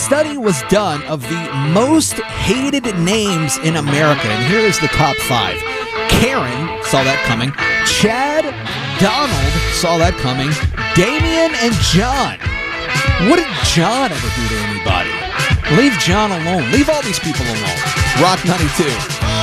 study was done of the most hated names in America, and here is the top 5. Karen, saw that coming. Chad, Donald, saw that coming. Damien, and John. What did John ever do to anybody? Leave John alone. Leave all these people alone. Rock 92.